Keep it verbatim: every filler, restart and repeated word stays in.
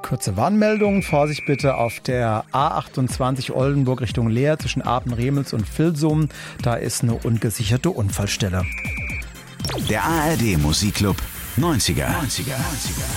Kurze Warnmeldung. Vorsicht bitte auf der A achtundzwanzig Oldenburg Richtung Leer zwischen Apen-Remels und Vilsum. Da ist eine ungesicherte Unfallstelle. Der A R D Musikclub neunziger.